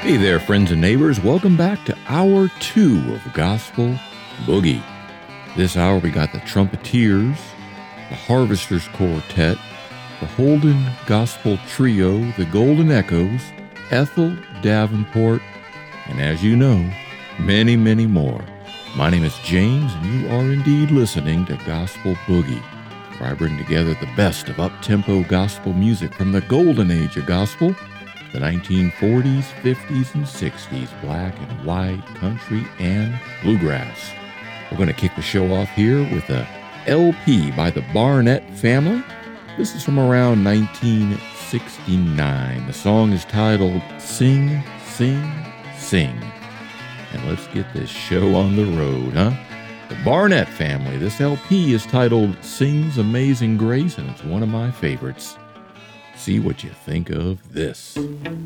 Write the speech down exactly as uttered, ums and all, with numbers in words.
Hey there, friends and neighbors. Welcome back to Hour two of Gospel Boogie. This hour we got the Trumpeteers, the Harvesters Quartet, the Holden Gospel Trio, the Golden Echoes, Ethel Davenport, and as you know, many, many more. My name is James, and you are indeed listening to Gospel Boogie, where I bring together the best of up-tempo gospel music from the golden age of gospel, the nineteen forties, fifties, and sixties, black and white, country, and bluegrass. We're going to kick the show off here with a L P by the Barnett Family. This is from around nineteen sixty-nine. The song is titled Sing, Sing, Sing. And let's get this show on the road, huh? The Barnett Family. This L P is titled Sings Amazing Grace, and it's one of my favorites. See what you think of this.